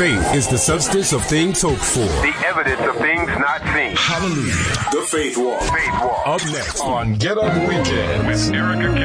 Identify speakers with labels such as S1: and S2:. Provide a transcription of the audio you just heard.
S1: Faith is the substance of things hoped for.
S2: The evidence of things not seen.
S1: Hallelujah. The Faith Walk.
S2: Faith Walk.
S1: Up next on Get Up Weekend
S2: with Erica